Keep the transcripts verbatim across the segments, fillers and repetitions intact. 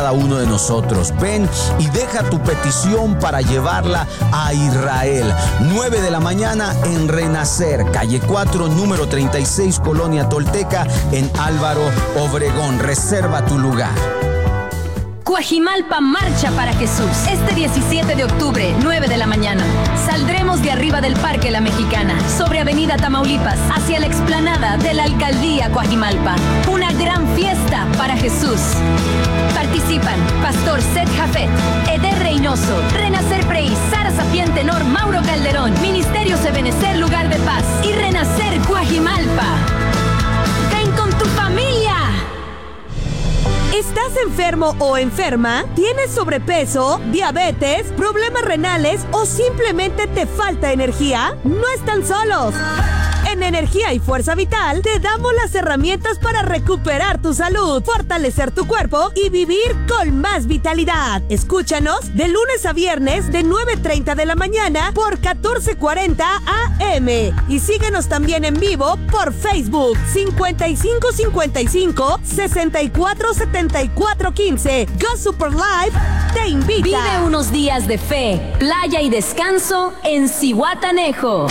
cada uno de nosotros. Ven y deja tu petición para llevarla a Israel. nueve de la mañana en Renacer, calle cuatro, número treinta y seis, Colonia Tolteca, en Álvaro Obregón. Reserva tu lugar. Cuajimalpa marcha para Jesús. Este diecisiete de octubre, nueve de la mañana. Saldremos de arriba del Parque La Mexicana, sobre Avenida Tamaulipas, hacia la explanada de la Alcaldía Cuajimalpa. Una gran fiesta para Jesús. Participan Pastor Seth Jafet, Eder Reynoso, Renacer Prey, Sara Sapien Tenor, Mauro Calderón, Ministerio Ebenecer Lugar de Paz y Renacer Cuajimalpa. ¡Ven con tu familia! ¿Estás enfermo o enferma? ¿Tienes sobrepeso, diabetes, problemas renales o simplemente te falta energía? No están solos. En Energía y Fuerza Vital te damos las herramientas para recuperar tu salud, fortalecer tu cuerpo y vivir con más vitalidad. Escúchanos de lunes a viernes de nueve treinta de la mañana por catorce cuarenta A M y síguenos también en vivo por Facebook cincuenta y cinco cincuenta y cinco, sesenta y cuatro setenta y cuatro quince. Go Super Live te invita. Vive unos días de fe, playa y descanso en Zihuatanejo.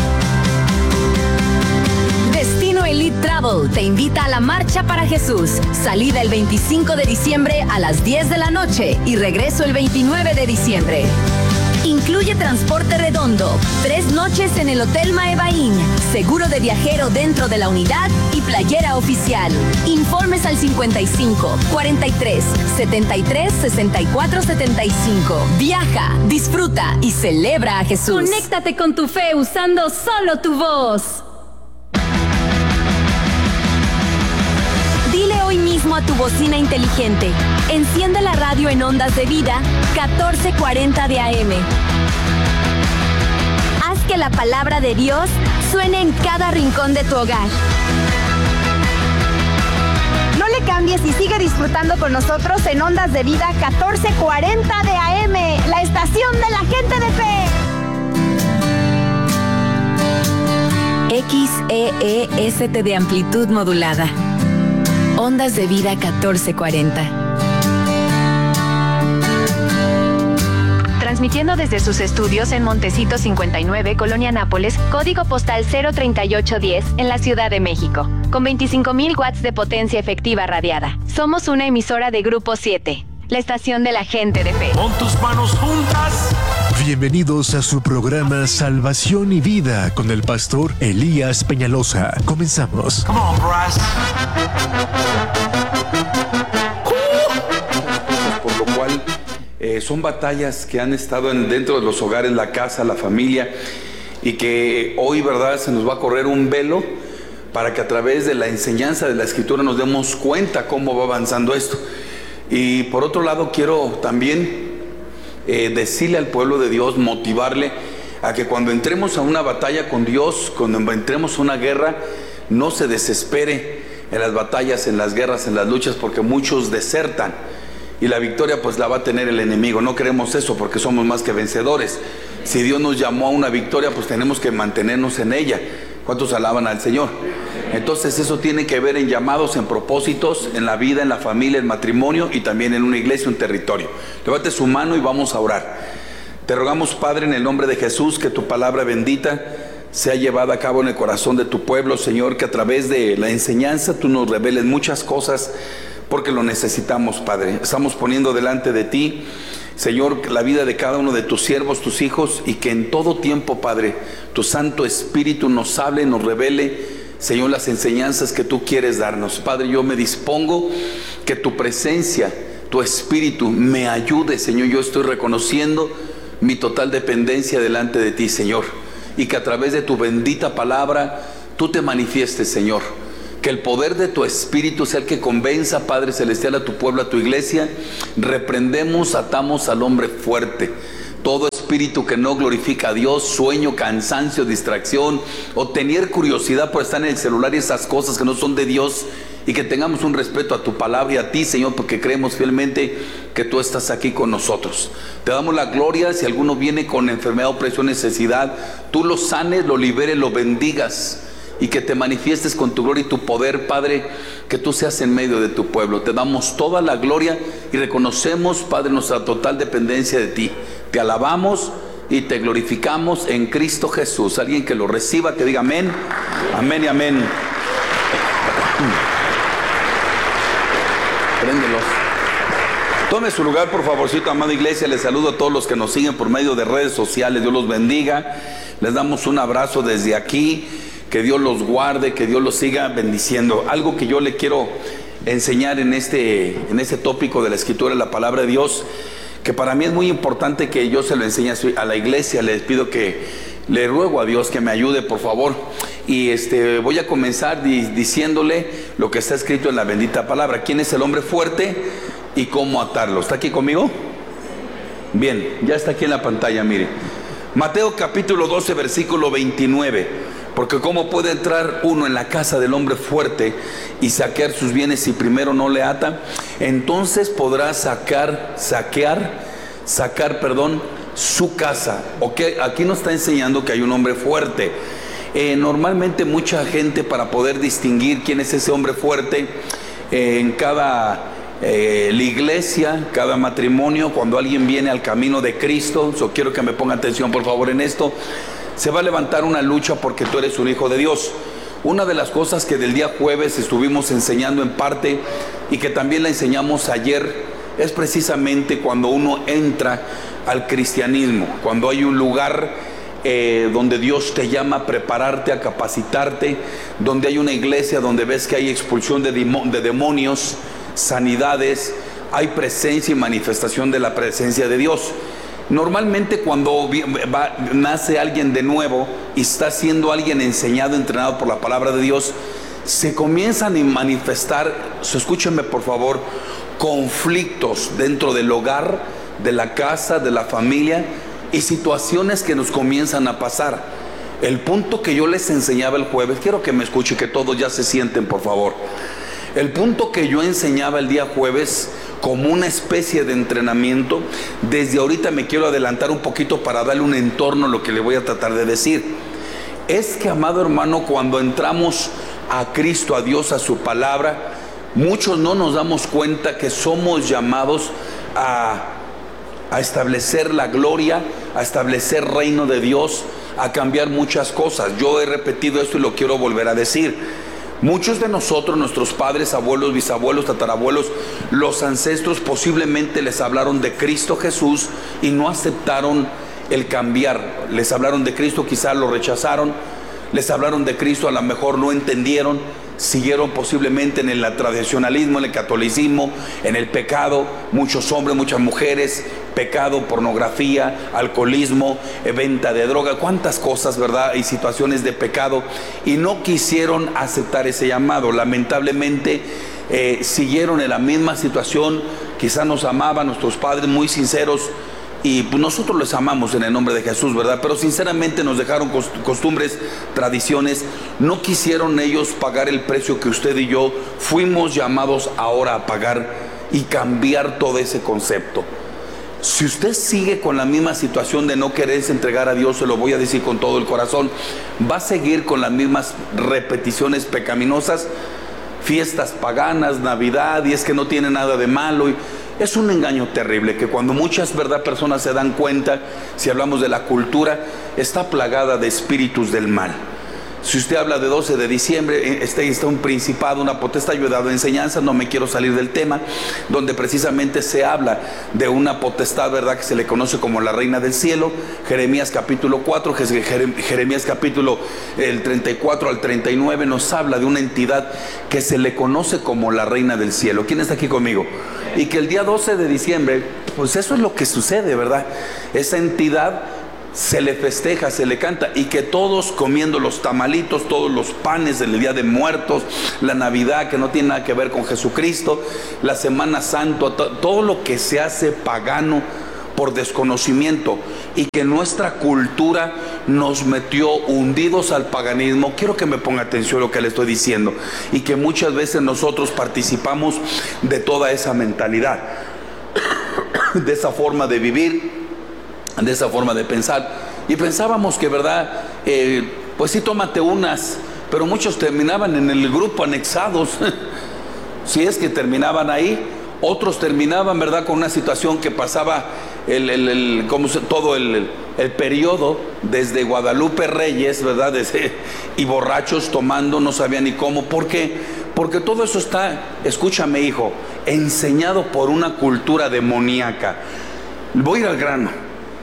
Destino Elite Travel te invita a la Marcha para Jesús. Salida el veinticinco de diciembre a las diez de la noche y regreso el veintinueve de diciembre. Incluye transporte redondo, tres noches en el Hotel Maebaín, seguro de viajero dentro de la unidad y playera oficial. Informes al cincuenta y cinco, cuarenta y tres, setenta y tres, sesenta y cuatro setenta y cinco. Viaja, disfruta y celebra a Jesús. Conéctate con tu fe usando solo tu voz. Dile hoy mismo a tu bocina inteligente: enciende la radio en Ondas de Vida catorce cuarenta de A M. Haz que la palabra de Dios suene en cada rincón de tu hogar. No le cambies y sigue disfrutando con nosotros en Ondas de Vida catorce cuarenta de A M, la estación de la gente de fe. X E E S T de amplitud modulada. Ondas de Vida catorce cuarenta. Transmitiendo desde sus estudios en Montecito cincuenta y nueve, Colonia Nápoles, código postal cero treinta y ocho diez, en la Ciudad de México, con veinticinco mil watts de potencia efectiva radiada. Somos una emisora de Grupo siete, la estación de la gente de fe. Pon tus manos juntas. Bienvenidos a su programa Salvación y Vida con el pastor Elías Peñalosa. Comenzamos. Come on, brass. Por lo cual eh, son batallas que han estado en, dentro de los hogares, la casa, la familia, y que hoy, verdad, se nos va a correr un velo para que a través de la enseñanza de la Escritura nos demos cuenta cómo va avanzando esto. Y por otro lado, quiero también eh, decirle al pueblo de Dios, motivarle a que cuando entremos a una batalla con Dios, cuando entremos a una guerra, no se desespere en las batallas, en las guerras, en las luchas, porque muchos desertan y la victoria pues la va a tener el enemigo. No queremos eso, porque somos más que vencedores. Si Dios nos llamó a una victoria, pues tenemos que mantenernos en ella. ¿Cuántos alaban al Señor? Entonces eso tiene que ver en llamados, en propósitos, en la vida, en la familia, en matrimonio y también en una iglesia, un territorio. Levante su mano y vamos a orar. Te rogamos, Padre, en el nombre de Jesús, que tu palabra bendita sea llevada a cabo en el corazón de tu pueblo, Señor, que a través de la enseñanza tú nos reveles muchas cosas, porque lo necesitamos, Padre. Estamos poniendo delante de ti, Señor, la vida de cada uno de tus siervos, tus hijos, y que en todo tiempo, Padre, tu Santo Espíritu nos hable, nos revele, Señor, las enseñanzas que tú quieres darnos. Padre, yo me dispongo que tu presencia, tu Espíritu me ayude, Señor. Yo estoy reconociendo mi total dependencia delante de ti, Señor, y que a través de tu bendita palabra tú te manifiestes, Señor. Que el poder de tu Espíritu sea el que convenza, Padre Celestial, a tu pueblo, a tu iglesia. Reprendemos, atamos al hombre fuerte. Todo espíritu que no glorifica a Dios, sueño, cansancio, distracción, o tener curiosidad por estar en el celular y esas cosas que no son de Dios, y que tengamos un respeto a tu palabra y a ti, Señor, porque creemos fielmente que tú estás aquí con nosotros. Te damos la gloria. Si alguno viene con enfermedad, opresión, necesidad, tú lo sanes, lo liberes, lo bendigas, y que te manifiestes con tu gloria y tu poder, Padre, que tú seas en medio de tu pueblo. Te damos toda la gloria y reconocemos, Padre, nuestra total dependencia de ti. Te alabamos y te glorificamos en Cristo Jesús. Alguien que lo reciba, que diga amén, amén y amén. Préndelos. Tome su lugar, por favorcito, amada iglesia. Les saludo a todos los que nos siguen por medio de redes sociales. Dios los bendiga. Les damos un abrazo desde aquí. Que Dios los guarde, que Dios los siga bendiciendo. Algo que yo le quiero enseñar en este, en este tópico de la Escritura, la palabra de Dios, que para mí es muy importante que yo se lo enseñe a la iglesia. Les pido que, le ruego a Dios que me ayude, por favor. Y este, voy a comenzar di, diciéndole lo que está escrito en la bendita palabra. ¿Quién es el hombre fuerte y cómo atarlo? ¿Está aquí conmigo? Bien, ya está aquí en la pantalla, mire. Mateo capítulo doce, versículo veintinueve. Porque cómo puede entrar uno en la casa del hombre fuerte y saquear sus bienes si primero no le ata. Entonces podrá sacar, saquear, sacar, perdón, su casa. Okay, aquí nos está enseñando que hay un hombre fuerte. Eh, normalmente mucha gente, para poder distinguir quién es ese hombre fuerte, eh, en cada eh, la iglesia, cada matrimonio, cuando alguien viene al camino de Cristo, so quiero que me ponga atención por favor en esto, se va a levantar una lucha porque tú eres un hijo de Dios. Una de las cosas que del día jueves estuvimos enseñando en parte y que también la enseñamos ayer es precisamente cuando uno entra al cristianismo, cuando hay un lugar eh, donde Dios te llama a prepararte, a capacitarte, donde hay una iglesia donde ves que hay expulsión de, de demonios, sanidades, hay presencia y manifestación de la presencia de Dios. Normalmente cuando va, nace alguien de nuevo y está siendo alguien enseñado, entrenado por la palabra de Dios, se comienzan a manifestar, escúchenme por favor, conflictos dentro del hogar, de la casa, de la familia y situaciones que nos comienzan a pasar. El punto que yo les enseñaba el jueves, quiero que me escuchen, que todos ya se sienten por favor. El punto que yo enseñaba el día jueves como una especie de entrenamiento, desde ahorita me quiero adelantar un poquito para darle un entorno a lo que le voy a tratar de decir. Es que, amado hermano, cuando entramos a Cristo, a Dios, a su palabra, muchos no nos damos cuenta que somos llamados a, a establecer la gloria, a establecer reino de Dios, a cambiar muchas cosas. Yo he repetido esto y lo quiero volver a decir. Muchos de nosotros, nuestros padres, abuelos, bisabuelos, tatarabuelos, los ancestros posiblemente les hablaron de Cristo Jesús y no aceptaron el cambiar. Les hablaron de Cristo, quizás lo rechazaron. Les hablaron de Cristo, a lo mejor no entendieron. Siguieron posiblemente en el tradicionalismo, en el catolicismo, en el pecado. Muchos hombres, muchas mujeres, pecado, pornografía, alcoholismo, venta de droga, cuántas cosas, ¿verdad? Y situaciones de pecado. Y no quisieron aceptar ese llamado. Lamentablemente eh, siguieron en la misma situación. Quizás nos amaban nuestros padres muy sinceros. Y pues nosotros les amamos en el nombre de Jesús, ¿verdad? Pero sinceramente nos dejaron costumbres, tradiciones. No quisieron ellos pagar el precio que usted y yo fuimos llamados ahora a pagar y cambiar todo ese concepto. Si usted sigue con la misma situación de no quererse entregar a Dios, se lo voy a decir con todo el corazón, va a seguir con las mismas repeticiones pecaminosas, fiestas paganas, Navidad, y es que no tiene nada de malo. Y es un engaño terrible que cuando muchas, ¿verdad?, personas se dan cuenta, si hablamos de la cultura, está plagada de espíritus del mal. Si usted habla de doce de diciembre, está, está un principado, una potestad. Yo he dado enseñanzas, no me quiero salir del tema, donde precisamente se habla de una potestad, ¿verdad?, que se le conoce como la reina del cielo. Jeremías capítulo cuatro, Jeremías capítulo el treinta y cuatro al treinta y nueve nos habla de una entidad que se le conoce como la reina del cielo. ¿Quién está aquí conmigo? Y que el día doce de diciembre, pues eso es lo que sucede, ¿verdad? Esa entidad se le festeja, se le canta, y que todos comiendo los tamalitos, todos los panes del Día de Muertos, la Navidad que no tiene nada que ver con Jesucristo, la Semana Santa, todo lo que se hace pagano por desconocimiento, y que nuestra cultura nos metió hundidos al paganismo. Quiero que me ponga atención a lo que le estoy diciendo, y que muchas veces nosotros participamos de toda esa mentalidad, de esa forma de vivir, de esa forma de pensar, y pensábamos que, verdad, eh, pues sí, tómate unas, pero muchos terminaban en el grupo anexados, si es que terminaban ahí. Otros terminaban, ¿verdad?, con una situación que pasaba el, el, el, como se, todo el, el periodo desde Guadalupe Reyes, ¿verdad?, desde, y borrachos tomando, no sabían ni cómo. ¿Por qué? Porque todo eso está, escúchame hijo, enseñado por una cultura demoníaca. Voy a ir al grano.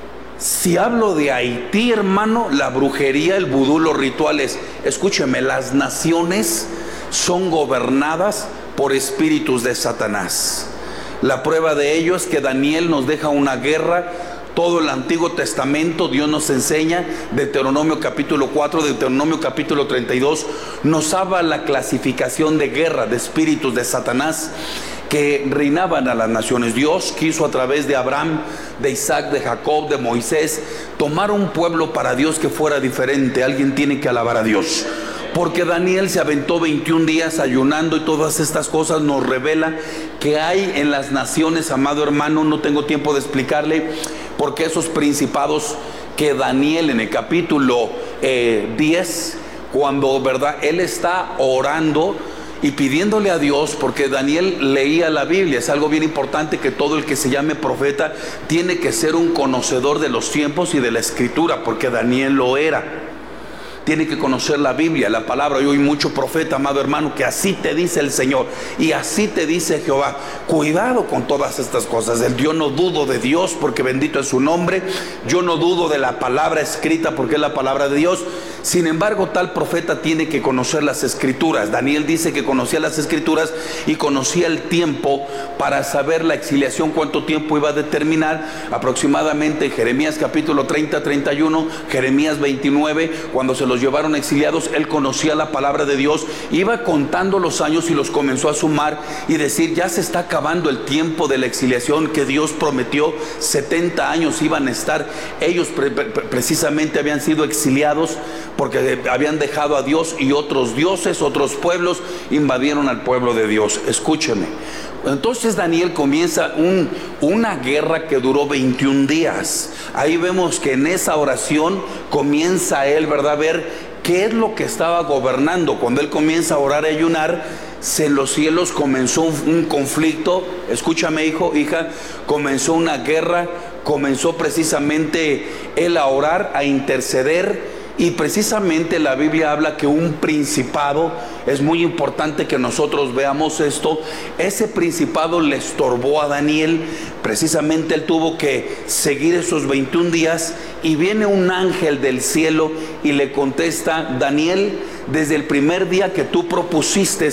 Si hablo de Haití, hermano, la brujería, el vudú, los rituales, escúcheme, las naciones son gobernadas por espíritus de Satanás. La prueba de ello es que Daniel nos deja una guerra. Todo el Antiguo Testamento, Dios nos enseña, Deuteronomio capítulo cuatro, Deuteronomio capítulo treinta y dos, nos habla la clasificación de guerra, de espíritus de Satanás que reinaban a las naciones. Dios quiso a través de Abraham, de Isaac, de Jacob, de Moisés, tomar un pueblo para Dios que fuera diferente. Alguien tiene que alabar a Dios. Porque Daniel se aventó veintiún días ayunando, y todas estas cosas nos revela que hay en las naciones, amado hermano. No tengo tiempo de explicarle, porque esos principados que Daniel en el capítulo eh, diez, cuando, verdad, él está orando y pidiéndole a Dios, porque Daniel leía la Biblia. Es algo bien importante que todo el que se llame profeta tiene que ser un conocedor de los tiempos y de la escritura, porque Daniel lo era. Tiene que conocer la Biblia, la palabra. Yo oí mucho profeta, amado hermano, que así te dice el Señor y así te dice Jehová. Cuidado con todas estas cosas. Yo no dudo de Dios, porque bendito es su nombre. Yo no dudo de la palabra escrita, porque es la palabra de Dios. Sin embargo, tal profeta tiene que conocer las escrituras. Daniel dice que conocía las escrituras y conocía el tiempo para saber la exiliación, cuánto tiempo iba a determinar. Aproximadamente Jeremías capítulo treinta, treinta y uno, Jeremías veintinueve, cuando se los llevaron exiliados, él conocía la palabra de Dios, iba contando los años y los comenzó a sumar y decir: ya se está acabando el tiempo de la exiliación que Dios prometió. setenta años iban a estar. Ellos pre pre precisamente habían sido exiliados porque habían dejado a Dios, y otros dioses, otros pueblos invadieron al pueblo de Dios. Escúcheme. Entonces Daniel comienza un, una guerra que duró veintiún días. Ahí vemos que en esa oración comienza él, ¿verdad?, a ver qué es lo que estaba gobernando. Cuando él comienza a orar y ayunar, en los cielos comenzó un, un conflicto. Escúchame, hijo, hija, comenzó una guerra. Comenzó precisamente él a orar, a interceder. Y precisamente la Biblia habla que un principado, es muy importante que nosotros veamos esto, ese principado le estorbó a Daniel. Precisamente él tuvo que seguir esos veintiún días, y viene un ángel del cielo y le contesta: Daniel, desde el primer día que tú propusiste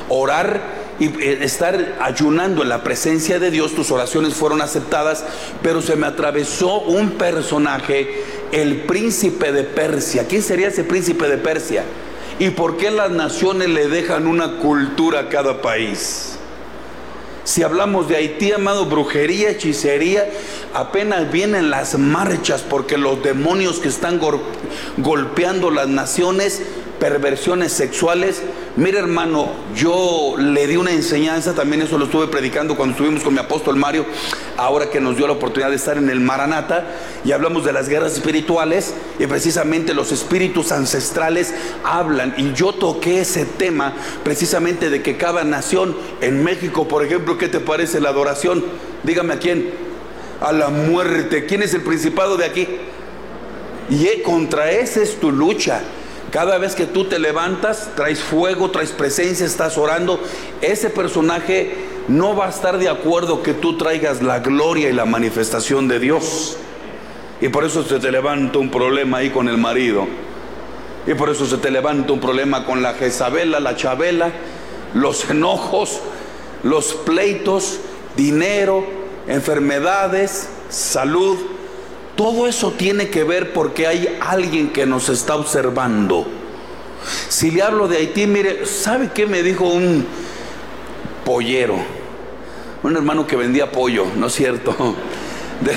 orar y estar ayunando en la presencia de Dios, tus oraciones fueron aceptadas, pero se me atravesó un personaje, el príncipe de Persia. ¿Quién sería ese príncipe de Persia? ¿Y por qué las naciones le dejan una cultura a cada país? Si hablamos de Haití, amado, brujería, hechicería, apenas vienen las marchas, porque los demonios que están gol golpeando las naciones, perversiones sexuales. Mira, hermano, yo le di una enseñanza, también eso lo estuve predicando cuando estuvimos con mi apóstol Mario, ahora que nos dio la oportunidad de estar en el Maranata, y hablamos de las guerras espirituales, y precisamente los espíritus ancestrales hablan, y yo toqué ese tema precisamente de que cada nación, en México, por ejemplo, ¿qué te parece la adoración? Dígame, ¿a quién? A la muerte. ¿Quién es el principado de aquí? Y contra ese es tu lucha. Cada vez que tú te levantas, traes fuego, traes presencia, estás orando. Ese personaje no va a estar de acuerdo que tú traigas la gloria y la manifestación de Dios. Y por eso se te levanta un problema ahí con el marido. Y por eso se te levanta un problema con la Jezabela, la Chabela, los enojos, los pleitos, dinero, enfermedades, salud. Todo eso tiene que ver porque hay alguien que nos está observando. Si le hablo de Haití, mire, ¿sabe qué me dijo un pollero? Un hermano que vendía pollo, ¿no es cierto? De,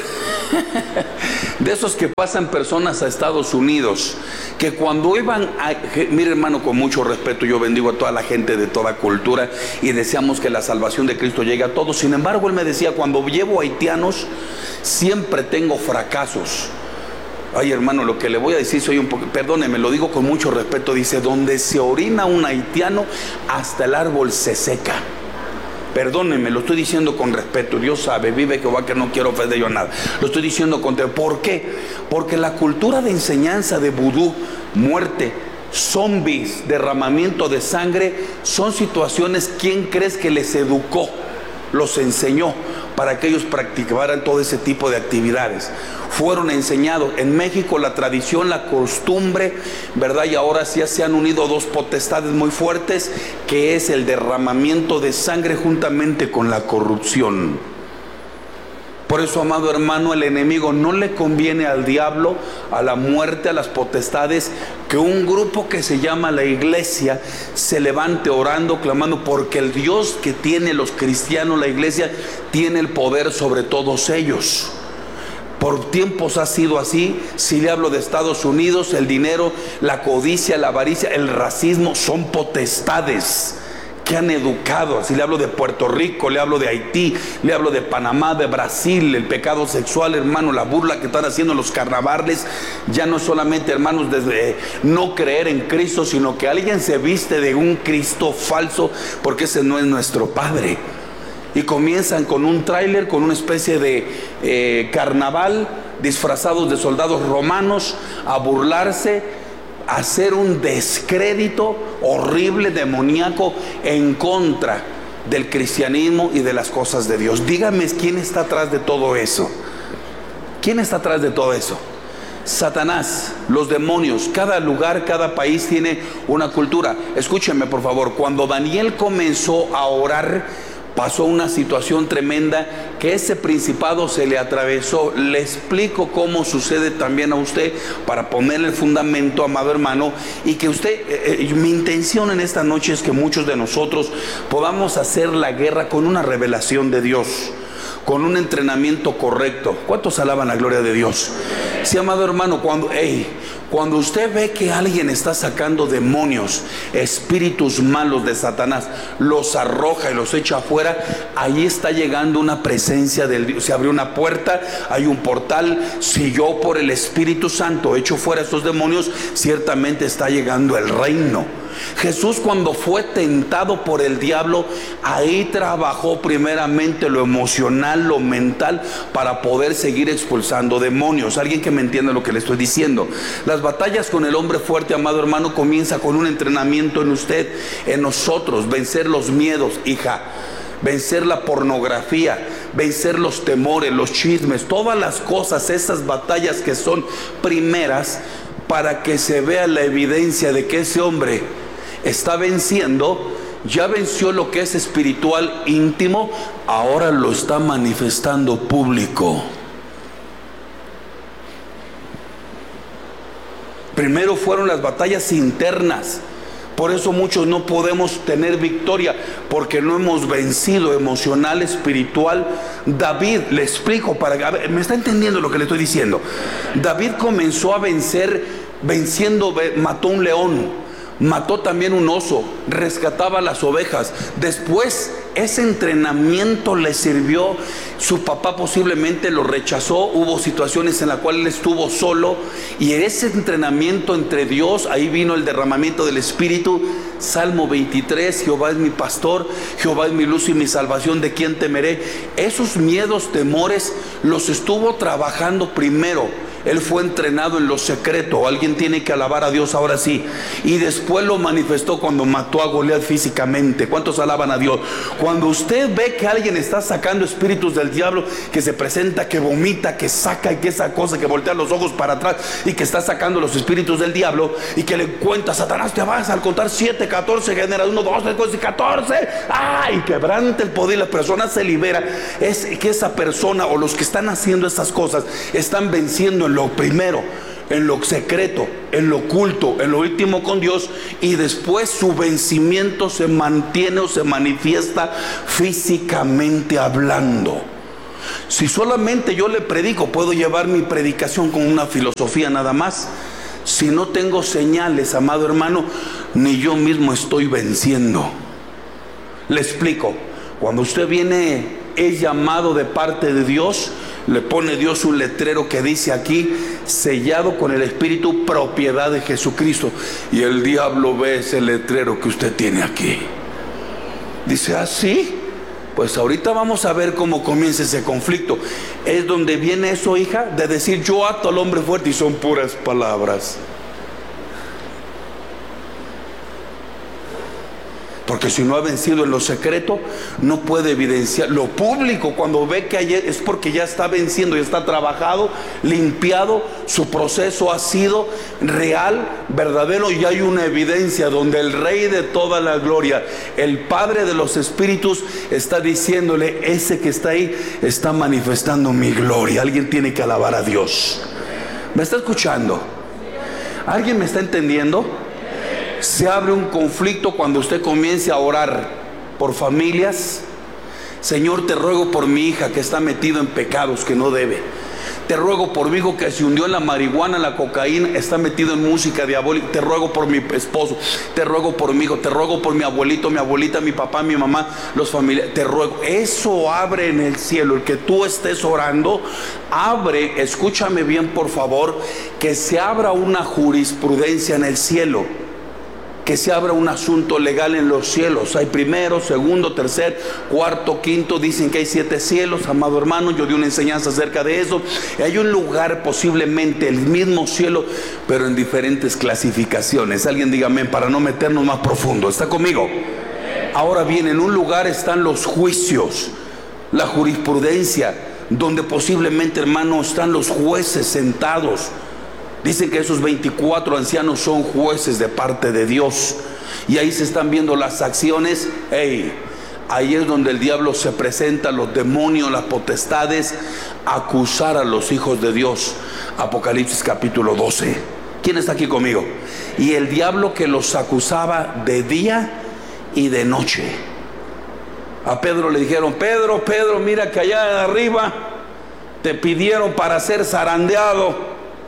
de esos que pasan personas a Estados Unidos, que cuando iban a, mire, hermano, con mucho respeto, yo bendigo a toda la gente de toda cultura y deseamos que la salvación de Cristo llegue a todos. Sin embargo, él me decía: cuando llevo haitianos siempre tengo fracasos. Ay, hermano, lo que le voy a decir, soy un poco, perdóneme, lo digo con mucho respeto, dice, donde se orina un haitiano, hasta el árbol se seca. Perdónenme, lo estoy diciendo con respeto. Dios sabe, vive Jehová, que no quiero ofender yo nada. Lo estoy diciendo con respeto. ¿Por qué? Porque la cultura de enseñanza de vudú, muerte, zombies, derramamiento de sangre, son situaciones, ¿quién crees que les educó? Los enseñó para que ellos practicaran todo ese tipo de actividades. Fueron enseñados. En México la tradición, la costumbre, ¿verdad? Y ahora sí se han unido dos potestades muy fuertes, que es el derramamiento de sangre juntamente con la corrupción. Por eso, amado hermano, el enemigo no le conviene al diablo, a la muerte, a las potestades, que un grupo que se llama la iglesia se levante orando, clamando, porque el Dios que tiene los cristianos, la iglesia, tiene el poder sobre todos ellos. Por tiempos ha sido así. Si le hablo de Estados Unidos, el dinero, la codicia, la avaricia, el racismo, son potestades que han educado. Si le hablo de Puerto Rico, le hablo de Haití, le hablo de Panamá, de Brasil, el pecado sexual, hermano, la burla que están haciendo los carnavales, ya no solamente, hermanos, desde no creer en Cristo, sino que alguien se viste de un Cristo falso, porque ese no es nuestro Padre. Y comienzan con un tráiler, con una especie de eh, carnaval, disfrazados de soldados romanos, a burlarse, a hacer un descrédito horrible, demoníaco, en contra del cristianismo y de las cosas de Dios. Dígame, ¿quién está atrás de todo eso? ¿Quién está atrás de todo eso? Satanás, los demonios. Cada lugar, cada país tiene una cultura. Escúchenme, por favor. Cuando Daniel comenzó a orar, pasó una situación tremenda, que ese principado se le atravesó. Le explico cómo sucede también a usted, para ponerle el fundamento, amado hermano, y que usted, eh, mi intención en esta noche es que muchos de nosotros podamos hacer la guerra con una revelación de Dios, con un entrenamiento correcto. ¿Cuántos alaban la gloria de Dios? Sí, amado hermano, cuando, hey, cuando usted ve que alguien está sacando demonios, espíritus malos de Satanás, los arroja y los echa afuera, ahí está llegando una presencia del Dios. Se abrió una puerta, hay un portal. Si yo por el Espíritu Santo echo fuera a esos demonios, ciertamente está llegando el reino. Jesús, cuando fue tentado por el diablo, ahí trabajó primeramente lo emocional, lo mental, para poder seguir expulsando demonios. Alguien que me entienda lo que le estoy diciendo. Las batallas con el hombre fuerte, amado hermano, comienza con un entrenamiento en usted, en nosotros. Vencer los miedos, hija, vencer la pornografía, vencer los temores, los chismes, todas las cosas, esas batallas que son primeras, para que se vea la evidencia de que ese hombre está venciendo. Ya venció lo que es espiritual íntimo, ahora lo está manifestando público. Primero fueron las batallas internas. Por eso muchos no podemos tener victoria, porque no hemos vencido emocional, espiritual. David, le explico, para, a ver, ¿me está entendiendo lo que le estoy diciendo? David comenzó a vencer, venciendo, mató un león, mató también un oso, rescataba las ovejas. Después ese entrenamiento le sirvió. Su papá posiblemente lo rechazó, hubo situaciones en las cuales él estuvo solo, y en ese entrenamiento entre Dios, ahí vino el derramamiento del Espíritu. Salmo veintitrés, Jehová es mi pastor, Jehová es mi luz y mi salvación, ¿de quién temeré? Esos miedos, temores, los estuvo trabajando primero. Él fue entrenado en lo secreto. Alguien tiene que alabar a Dios ahora sí. Y después lo manifestó cuando mató a Goliat físicamente. ¿Cuántos alaban a Dios? Cuando usted ve que alguien está sacando espíritus del diablo, que se presenta, que vomita, que saca, y que esa cosa, que voltea los ojos para atrás, y que está sacando los espíritus del diablo, y que le cuenta, Satanás, te vas al contar siete, catorce, genera uno, dos, tres, catorce, ¡ay! Quebrante el poder, la persona se libera. Es que esa persona, o los que están haciendo estas cosas, están venciendo en lo primero, en lo secreto, en lo oculto, en lo íntimo con Dios, y después su vencimiento se mantiene o se manifiesta físicamente hablando. Si solamente yo le predico, puedo llevar mi predicación con una filosofía nada más. Si no tengo señales, amado hermano, ni yo mismo estoy venciendo. Le explico. Cuando usted viene, es llamado de parte de Dios, le pone Dios un letrero que dice aquí, sellado con el Espíritu, propiedad de Jesucristo. Y el diablo ve ese letrero que usted tiene aquí. Dice, ¿ah, sí? Pues ahorita vamos a ver cómo comienza ese conflicto. Es donde viene eso, hija, de decir yo ato al hombre fuerte, y son puras palabras. Porque si no ha vencido en lo secreto, no puede evidenciar lo público. Cuando ve que ayer es porque ya está venciendo, ya está trabajado, limpiado, su proceso ha sido real, verdadero, y hay una evidencia donde el Rey de toda la gloria, el Padre de los Espíritus, está diciéndole, ese que está ahí está manifestando mi gloria. Alguien tiene que alabar a Dios. ¿Me está escuchando? ¿Alguien me está entendiendo? Se abre un conflicto cuando usted comience a orar por familias. Señor, te ruego por mi hija que está metido en pecados que no debe. Te ruego por mi hijo que se hundió en la marihuana, la cocaína, está metido en música diabólica. Te ruego por mi esposo, te ruego por mi hijo, te ruego por mi abuelito, mi abuelita, mi papá, mi mamá, los familiares. Te ruego. Eso abre en el cielo. El que tú estés orando, abre, escúchame bien por favor, que se abra una jurisprudencia en el cielo. Que se abra un asunto legal en los cielos. Hay primero, segundo, tercer, cuarto, quinto. Dicen que hay siete cielos, amado hermano. Yo di una enseñanza acerca de eso. Hay un lugar, posiblemente el mismo cielo, pero en diferentes clasificaciones. Alguien diga amén, para no meternos más profundo. ¿Está conmigo? Ahora bien, en un lugar están los juicios, la jurisprudencia, donde posiblemente, hermano, están los jueces sentados. Dicen que esos veinticuatro ancianos son jueces de parte de Dios. Y ahí se están viendo las acciones. Hey, ahí es donde el diablo se presenta, los demonios, las potestades, a acusar a los hijos de Dios. Apocalipsis capítulo doce. ¿Quién está aquí conmigo? Y el diablo que los acusaba de día y de noche. A Pedro le dijeron, Pedro, Pedro, mira que allá arriba te pidieron para ser zarandeado.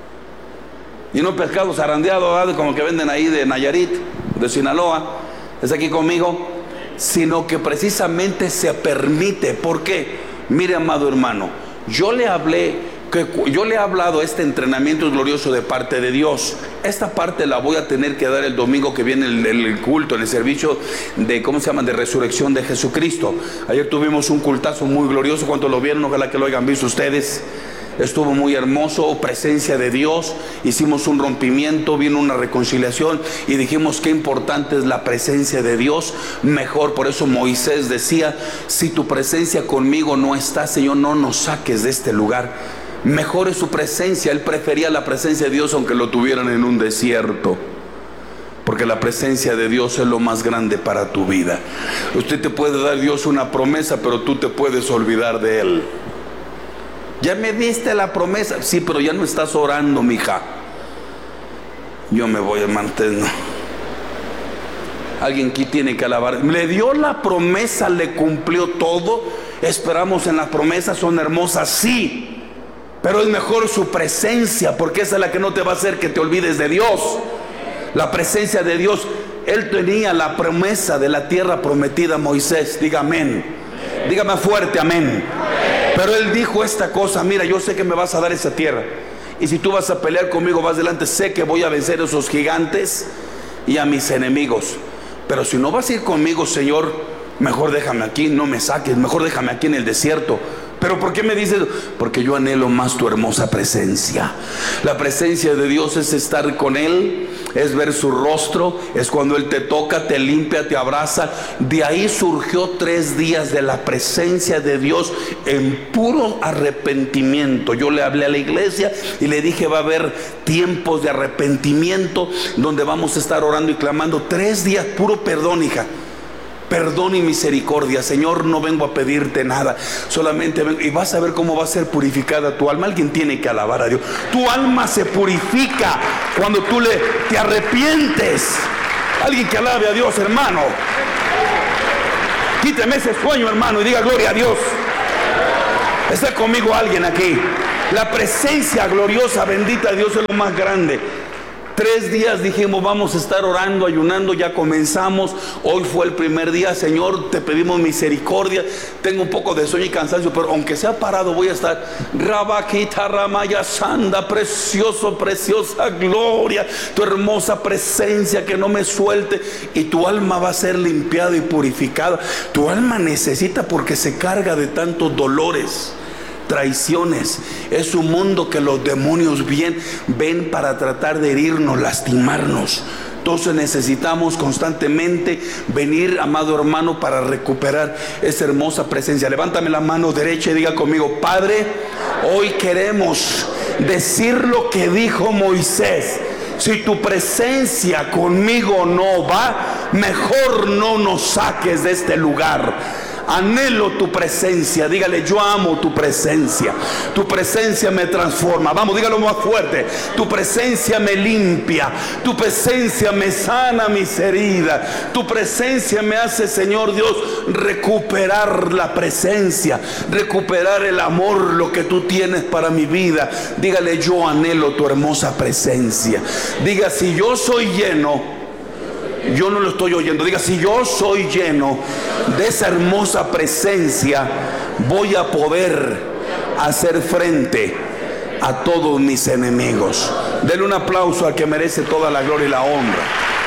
Y no pescado zarandeado, ¿verdad? Como que venden ahí de Nayarit, de Sinaloa. ¿Es aquí conmigo? Sino que precisamente se permite. ¿Por qué? Mire, amado hermano, yo le hablé, que yo le he hablado, este entrenamiento es glorioso de parte de Dios. Esta parte la voy a tener que dar el domingo que viene, el, el culto, en el servicio de, ¿cómo se llama?, de resurrección de Jesucristo. Ayer tuvimos un cultazo muy glorioso. ¿Cuántos lo vieron? Ojalá que lo hayan visto ustedes. Estuvo muy hermoso, presencia de Dios. Hicimos un rompimiento, vino una reconciliación y dijimos qué importante es la presencia de Dios. Mejor, por eso Moisés decía, si tu presencia conmigo no está, Señor, no nos saques de este lugar. Mejor es su presencia. Él prefería la presencia de Dios aunque lo tuvieran en un desierto, porque la presencia de Dios es lo más grande para tu vida. Usted te puede dar Dios una promesa, pero tú te puedes olvidar de Él. Ya me diste la promesa, sí, pero ya no estás orando, mija. Yo me voy a mantener. Alguien aquí tiene que alabar. Le dio la promesa, le cumplió todo. Esperamos en las promesas, son hermosas, sí, pero es mejor su presencia, porque esa es la que no te va a hacer que te olvides de Dios. La presencia de Dios. Él tenía la promesa de la tierra prometida a Moisés. Diga amén. Dígame fuerte, amén. Pero él dijo esta cosa, mira, yo sé que me vas a dar esa tierra, y si tú vas a pelear conmigo, vas delante, sé que voy a vencer a esos gigantes y a mis enemigos. Pero si no vas a ir conmigo, Señor, mejor déjame aquí, no me saques, mejor déjame aquí en el desierto. ¿Pero por qué me dices? Porque yo anhelo más tu hermosa presencia. La presencia de Dios es estar con Él, es ver su rostro, es cuando Él te toca, te limpia, te abraza. De ahí surgió tres días de la presencia de Dios en puro arrepentimiento. Yo le hablé a la iglesia y le dije, va a haber tiempos de arrepentimiento donde vamos a estar orando y clamando. Tres días, puro perdón, hija. Perdón y misericordia. Señor, no vengo a pedirte nada, solamente vengo, y vas a ver cómo va a ser purificada tu alma. Alguien tiene que alabar a Dios. Tu alma se purifica cuando tú le, te arrepientes. Alguien que alabe a Dios, hermano. Quíteme ese sueño, hermano, y diga gloria a Dios. Está conmigo alguien aquí. La presencia gloriosa, bendita de Dios es lo más grande. Tres días dijimos, vamos a estar orando, ayunando, ya comenzamos. Hoy fue el primer día. Señor, te pedimos misericordia. Tengo un poco de sueño y cansancio, pero aunque sea parado voy a estar. Rabaquita Ramaya Sanda, precioso, preciosa gloria, tu hermosa presencia que no me suelte, y tu alma va a ser limpiada y purificada. Tu alma necesita, porque se carga de tantos dolores, traiciones. Es un mundo que los demonios bien ven para tratar de herirnos, lastimarnos. Entonces necesitamos constantemente venir, amado hermano, para recuperar esa hermosa presencia. Levántame la mano derecha y diga conmigo: Padre, hoy queremos decir lo que dijo Moisés: si tu presencia conmigo no va, mejor no nos saques de este lugar. Anhelo tu presencia. Dígale: yo amo tu presencia. Tu presencia me transforma. Vamos, dígalo más fuerte: tu presencia me limpia. Tu presencia me sana mis heridas. Tu presencia me hace, Señor Dios, recuperar la presencia, recuperar el amor, lo que tú tienes para mi vida. Dígale: yo anhelo tu hermosa presencia. Diga: si yo soy lleno, yo no lo estoy oyendo. Diga: si yo soy lleno de esa hermosa presencia, voy a poder hacer frente a todos mis enemigos. Denle un aplauso al que merece toda la gloria y la honra.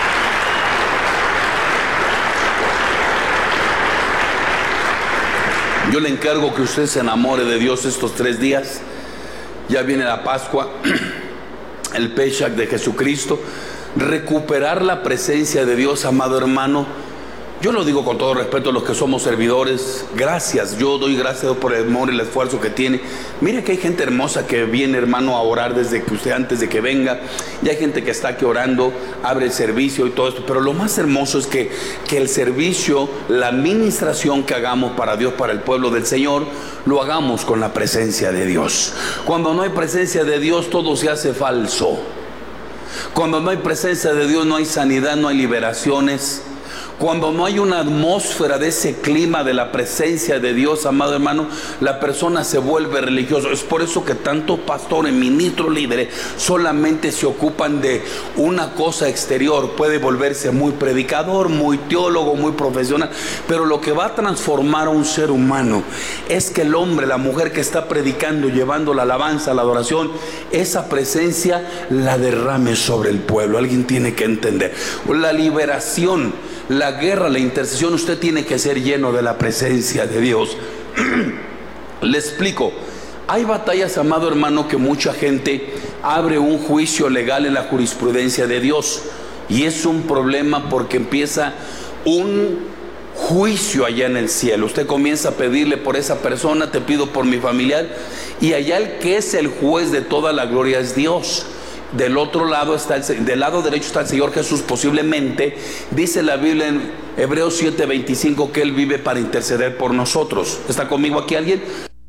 Yo le encargo que usted se enamore de Dios estos tres días. Ya viene la Pascua, el Pesach de Jesucristo. Recuperar la presencia de Dios, amado hermano. Yo lo digo con todo respeto a los que somos servidores. Gracias, yo doy gracias por el amor y el esfuerzo que tiene. Mire que hay gente hermosa que viene, hermano, a orar desde que usted, antes de que venga. Y hay gente que está aquí orando, abre el servicio y todo esto. Pero lo más hermoso es que, que el servicio, la administración que hagamos para Dios, para el pueblo del Señor, lo hagamos con la presencia de Dios. Cuando no hay presencia de Dios, todo se hace falso. Cuando no hay presencia de Dios, no hay sanidad, no hay liberaciones. Cuando no hay una atmósfera de ese clima de la presencia de Dios, amado hermano, la persona se vuelve religioso. Es por eso que tantos pastores, ministros, líderes solamente se ocupan de una cosa exterior. Puede volverse muy predicador, muy teólogo, muy profesional, pero lo que va a transformar a un ser humano es que el hombre, la mujer que está predicando, llevando la alabanza, la adoración, esa presencia la derrame sobre el pueblo. Alguien tiene que entender. La liberación, la guerra, la intercesión, usted tiene que ser lleno de la presencia de Dios. Le explico. Hay batallas, amado hermano, que mucha gente abre un juicio legal en la jurisprudencia de Dios, y es un problema porque empieza un juicio allá en el cielo. Usted comienza a pedirle por esa persona: te pido por mi familiar, y allá el que es el juez de toda la gloria es Dios. Del otro lado está el, del lado derecho está el Señor Jesús. Posiblemente dice la Biblia en Hebreos siete veinticinco que Él vive para interceder por nosotros. ¿Está conmigo aquí alguien?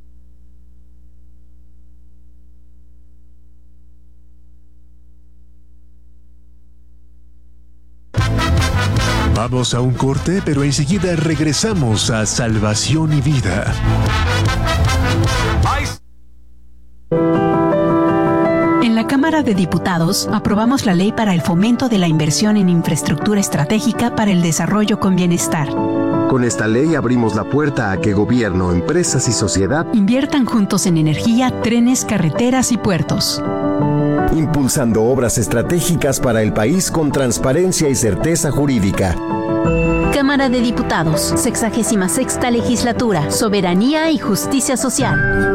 Vamos a un corte, pero enseguida regresamos a Salvación y Vida. En la Cámara de Diputados aprobamos la ley para el fomento de la inversión en infraestructura estratégica para el desarrollo con bienestar. Con esta ley abrimos la puerta a que gobierno, empresas y sociedad inviertan juntos en energía, trenes, carreteras y puertos, impulsando obras estratégicas para el país con transparencia y certeza jurídica. Cámara de Diputados, sexagésima sexta legislatura, soberanía y justicia social.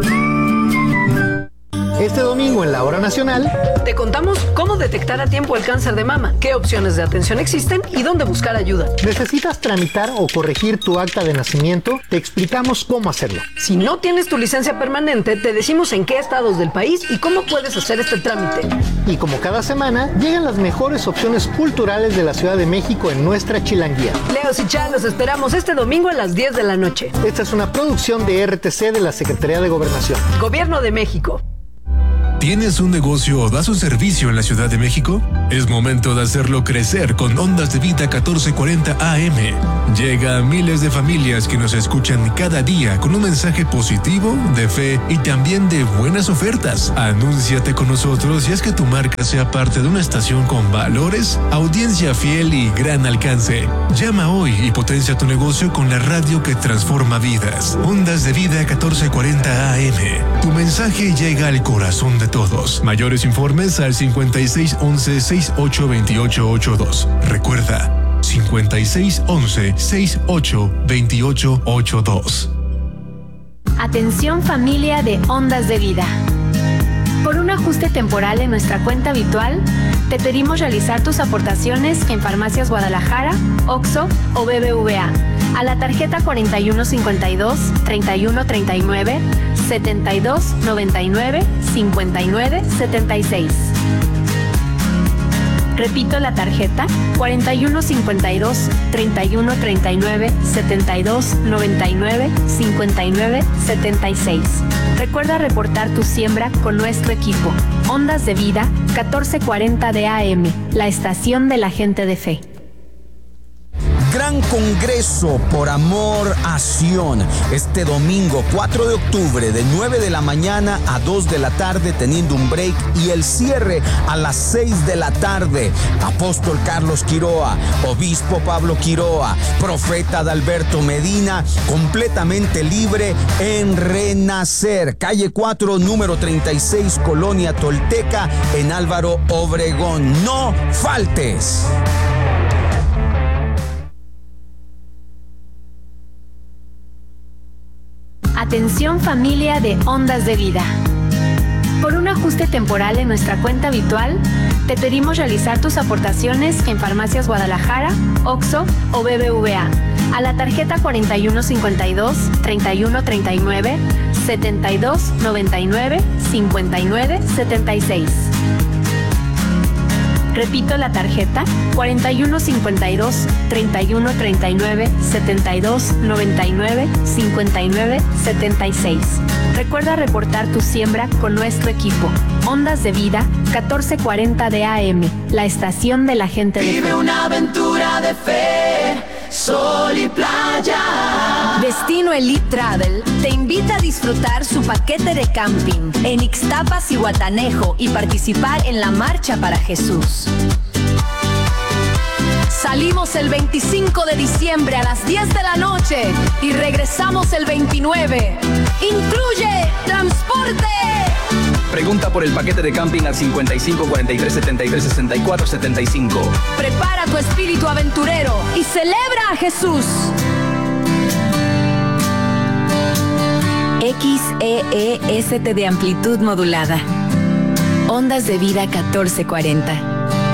Este domingo en la Hora Nacional te contamos cómo detectar a tiempo el cáncer de mama, qué opciones de atención existen y dónde buscar ayuda. ¿Necesitas tramitar o corregir tu acta de nacimiento? Te explicamos cómo hacerlo. Si no tienes tu licencia permanente, te decimos en qué estados del país y cómo puedes hacer este trámite. Y como cada semana, llegan las mejores opciones culturales de la Ciudad de México en nuestra Chilanguía. Leos y Chá, los esperamos este domingo a las diez de la noche. Esta es una producción de R T C de la Secretaría de Gobernación. Gobierno de México. ¿Tienes un negocio o das un servicio en la Ciudad de México? Es momento de hacerlo crecer con Ondas de Vida catorce cuarenta A M. Llega a miles de familias que nos escuchan cada día con un mensaje positivo, de fe y también de buenas ofertas. Anúnciate con nosotros y haz que tu marca sea parte de una estación con valores, audiencia fiel y gran alcance. Llama hoy y potencia tu negocio con la radio que transforma vidas. Ondas de Vida catorce cuarenta A M. Tu mensaje llega al corazón de todos. Mayores informes al cincuenta y seis once sesenta y ocho veintiocho ochenta y dos. Recuerda, cincuenta y seis once sesenta y ocho veintiocho ochenta y dos. Atención familia de Ondas de Vida. Por un ajuste temporal en nuestra cuenta habitual, te pedimos realizar tus aportaciones en Farmacias Guadalajara, Oxxo o B B V A a la tarjeta cuarenta y uno cincuenta y dos, treinta y uno treinta y nueve, setenta y dos noventa y nueve, cincuenta y nueve setenta y seis. Repito la tarjeta cuarenta y uno cincuenta y dos, treinta y uno treinta y nueve, setenta y dos noventa y nueve, cincuenta y nueve setenta y seis. Recuerda reportar tu siembra con nuestro equipo. Ondas de Vida catorce cuarenta de A M, la estación de la gente de fe. Gran Congreso por Amor a Sion, este domingo cuatro de octubre de nueve de la mañana a dos de la tarde, teniendo un break, y el cierre a las seis de la tarde. Apóstol Carlos Quiroa, Obispo Pablo Quiroa, Profeta Adalberto Medina, completamente libre en Renacer, calle cuatro, número treinta y seis, Colonia Tolteca, en Álvaro Obregón. No faltes. Atención familia de Ondas de Vida. Por un ajuste temporal en nuestra cuenta habitual, te pedimos realizar tus aportaciones en Farmacias Guadalajara, Oxxo o B B V A a la tarjeta cuarenta y uno cincuenta y dos, treinta y uno treinta y nueve, setenta y dos noventa y nueve, cincuenta y nueve setenta y seis. Repito la tarjeta cuarenta y uno cincuenta y dos, treinta y uno treinta y nueve, setenta y dos noventa y nueve, cincuenta y nueve setenta y seis. Recuerda reportar tu siembra con nuestro equipo. Ondas de Vida catorce cuarenta de A M, la estación de la gente de fe. Vive una aventura de fe, sol y playa. Destino Elite Travel te invita a disfrutar su paquete de camping en Ixtapas y Guatanejo y participar en la Marcha para Jesús. Salimos el veinticinco de diciembre a las diez de la noche y regresamos el veintinueve. Incluye transporte. Pregunta por el paquete de camping al cincuenta y cinco cuarenta y tres setenta y tres sesenta y cuatro setenta y cinco. Prepara tu espíritu aventurero y celebra a Jesús. X E E S T de amplitud modulada. Ondas de Vida catorce cuarenta.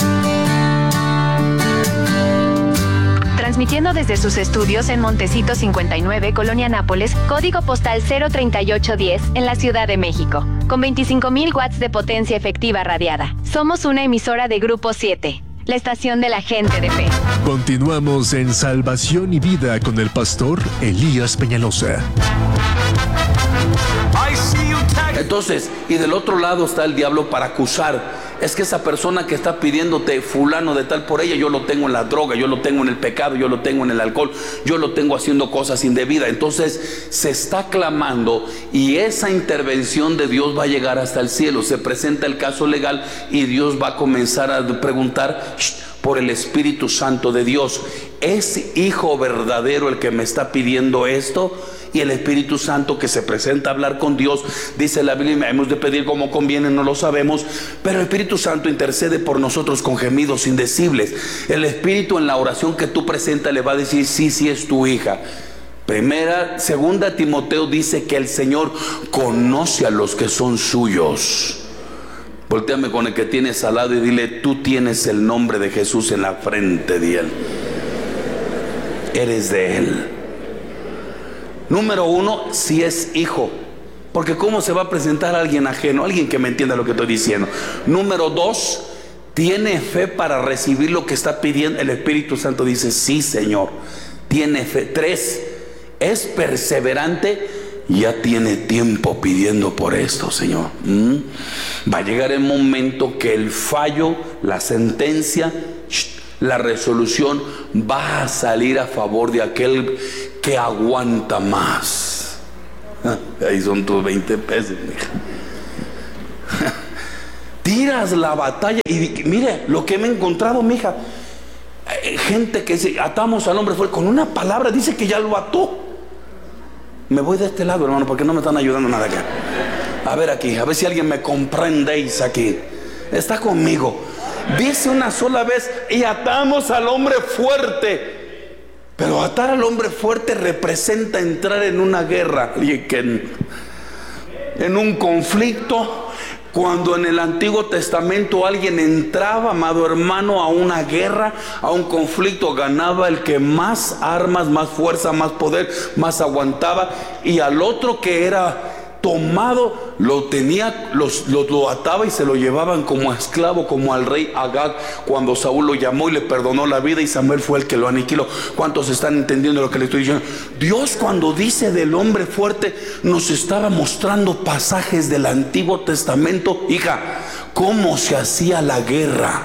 Transmitiendo desde sus estudios en Montecito cincuenta y nueve, Colonia Nápoles, código postal cero treinta y ocho diez, en la Ciudad de México, con veinticinco mil watts de potencia efectiva radiada. Somos una emisora de Grupo siete, la estación de la gente de fe. Continuamos en Salvación y Vida con el pastor Elías Peñalosa. Entonces, y del otro lado está el diablo para acusar. Es que esa persona que está pidiéndote fulano de tal por ella, yo lo tengo en la droga, yo lo tengo en el pecado, yo lo tengo en el alcohol, yo lo tengo haciendo cosas indebidas. Entonces se está clamando y esa intervención de Dios va a llegar hasta el cielo. Se presenta el caso legal y Dios va a comenzar a preguntar por el Espíritu Santo de Dios. ¿Es hijo verdadero el que me está pidiendo esto? Y el Espíritu Santo que se presenta a hablar con Dios, dice la Biblia, hemos de pedir como conviene, no lo sabemos, pero el Espíritu Santo intercede por nosotros con gemidos indecibles. El Espíritu en la oración que tú presentas le va a decir, sí, sí es tu hija. Primera, segunda Timoteo dice que el Señor conoce a los que son suyos. Voltéame con el que tienes al lado y dile, tú tienes el nombre de Jesús en la frente de él. Eres de él. Número uno, si es hijo, porque ¿cómo se va a presentar a alguien ajeno? Alguien que me entienda lo que estoy diciendo. Número dos, tiene fe para recibir lo que está pidiendo. El Espíritu Santo dice, sí, Señor, tiene fe. Tres, es perseverante ya tiene tiempo pidiendo por esto, Señor. ¿Mm? Va a llegar el momento que el fallo, la sentencia, la resolución va a salir a favor de aquel que aguanta más. Ahí son tus veinte pesos, mija. Tiras la batalla y mire lo que me he encontrado, mija. Gente que dice, atamos al hombre fuerte, con una palabra dice que ya lo ató. Me voy de este lado, hermano, porque no me están ayudando nada acá. A ver aquí, a ver si alguien me comprendéis aquí. Está conmigo. Dice una sola vez, y atamos al hombre fuerte. Pero atar al hombre fuerte representa entrar en una guerra, en, en un conflicto. Cuando en el Antiguo Testamento alguien entraba, amado hermano, a una guerra, a un conflicto, ganaba el que más armas, más fuerza, más poder, más aguantaba, y al otro que era tomado lo tenía, los, lo, lo ataba y se lo llevaban como esclavo, como al rey Agag, cuando Saúl lo llamó y le perdonó la vida, y Samuel fue el que lo aniquiló. ¿Cuántos están entendiendo lo que le estoy diciendo? Dios, cuando dice del hombre fuerte, nos estaba mostrando pasajes del Antiguo Testamento, hija, cómo se hacía la guerra.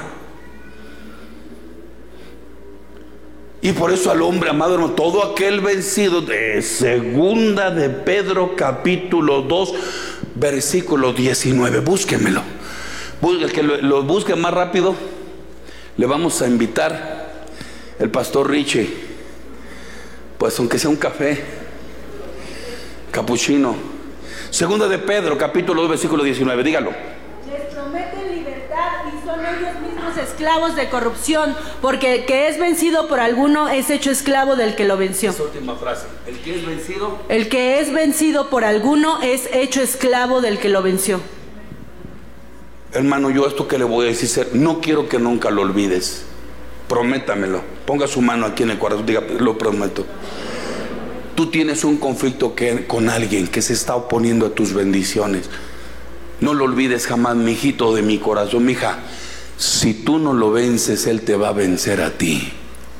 Y por eso al hombre, amado hermano, todo aquel vencido, de segunda de Pedro capítulo dos versículo diecinueve, búsquemelo. El que lo, lo busque más rápido, le vamos a invitar el pastor Richie, pues aunque sea un café, capuchino. Segunda de Pedro capítulo dos versículo diecinueve, dígalo. Les prometen libertad y son ellos mismos esclavos de corrupción, porque el que es vencido por alguno es hecho esclavo del que lo venció. Esa última frase, el que es vencido. El que es vencido por alguno es hecho esclavo del que lo venció. Hermano, yo esto que le voy a decir, no quiero que nunca lo olvides. Prométamelo. Ponga su mano aquí en el corazón, diga, lo prometo. Tú tienes un conflicto que, con alguien que se está oponiendo a tus bendiciones. No lo olvides jamás, mijito de mi corazón, mija. Si tú no lo vences, él te va a vencer a ti.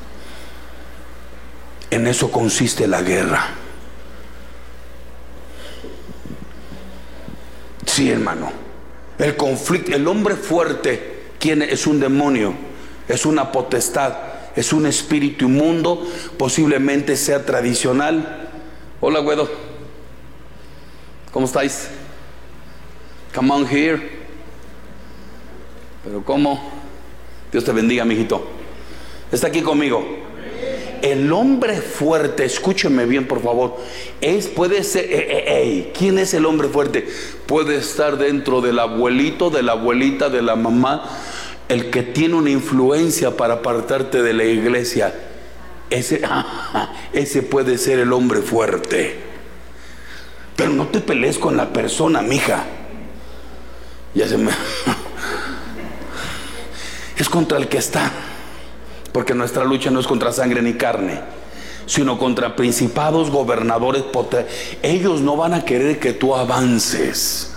En eso consiste la guerra. Sí, hermano. El conflicto, el hombre fuerte, ¿quién es? Es un demonio, es una potestad, es un espíritu inmundo, posiblemente sea tradicional. Hola, güedo. ¿Cómo estáis? Come on here. Pero ¿cómo? Dios te bendiga, mijito. Está aquí conmigo. El hombre fuerte, escúcheme bien por favor, es, puede ser, eh, eh, eh, ¿quién es el hombre fuerte? Puede estar dentro del abuelito, de la abuelita, de la mamá, el que tiene una influencia para apartarte de la iglesia. Ese, ese puede ser el hombre fuerte. Pero no te pelees con la persona, mija. Ya se me... Es contra el que está. Porque nuestra lucha no es contra sangre ni carne, sino contra principados, gobernadores, poder. Ellos no van a querer que tú avances.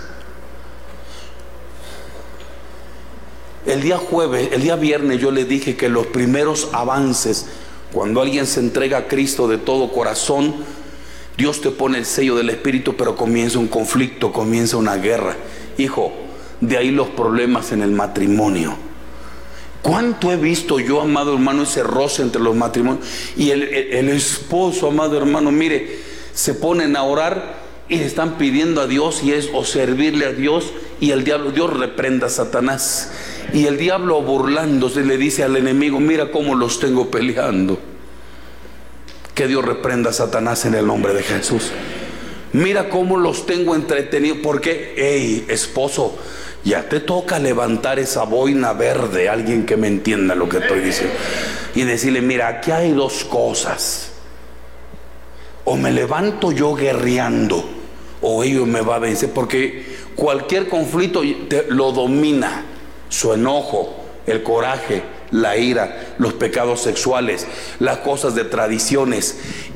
El día jueves, el día viernes yo le dije que los primeros avances, cuando alguien se entrega a Cristo de todo corazón, Dios te pone el sello del Espíritu, pero comienza un conflicto, comienza una guerra. Hijo, de ahí los problemas en el matrimonio. ¿Cuánto he visto yo, amado hermano, ese roce entre los matrimonios? Y el, el, el esposo, amado hermano, mire, se ponen a orar y le están pidiendo a Dios, y es o servirle a Dios, y el diablo, Dios reprenda a Satanás. Y el diablo, burlándose, le dice al enemigo, mira cómo los tengo peleando. Que Dios reprenda a Satanás en el nombre de Jesús. Mira cómo los tengo entretenidos. Porque, hey, esposo, ya te toca levantar esa boina verde, alguien que me entienda lo que estoy diciendo, y decirle, mira, aquí hay dos cosas. O me levanto yo guerreando, o ellos me va a vencer, porque cualquier conflicto te, lo domina su enojo, el coraje, la ira, los pecados sexuales, las cosas de tradiciones.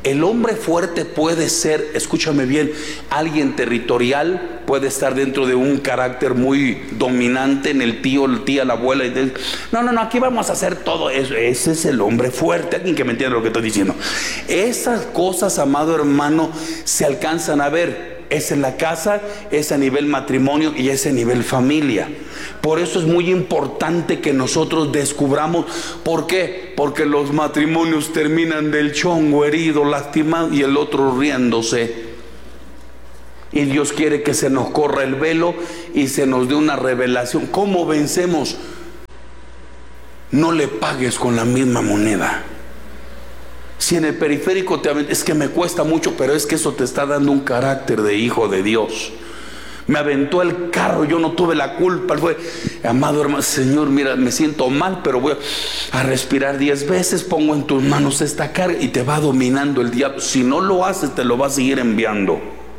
El hombre fuerte puede ser, escúchame bien, alguien territorial, puede estar dentro de un carácter muy dominante en el tío, el tía, la abuela. Y de, no, no, no, aquí vamos a hacer todo eso. Ese es el hombre fuerte. Alguien que me entienda lo que estoy diciendo. Esas cosas, amado hermano, se alcanzan a ver. Es en la casa, es a nivel matrimonio y es a nivel familia. Por eso es muy importante que nosotros descubramos. ¿Por qué? Porque los matrimonios terminan del chongo, herido, lastimado, y el otro riéndose. Y Dios quiere que se nos corra el velo y se nos dé una revelación. ¿Cómo vencemos? No le pagues con la misma moneda. Si en el periférico te aventas, es que me cuesta mucho, pero es que eso te está dando un carácter de hijo de Dios. Me aventó el carro, yo no tuve la culpa. Fue, amado hermano, Señor, mira, me siento mal, pero voy a, a respirar diez veces. Pongo en tus manos esta carga y te va dominando el diablo. Si no lo haces, te lo va a seguir enviando.